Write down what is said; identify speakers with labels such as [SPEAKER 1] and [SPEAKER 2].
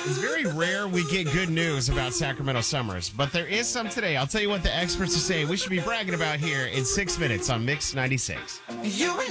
[SPEAKER 1] It's very rare we get good news about Sacramento summers, but there is some today. I'll tell you what the experts are saying we should be bragging about here in 6 minutes on Mix 96.
[SPEAKER 2] You and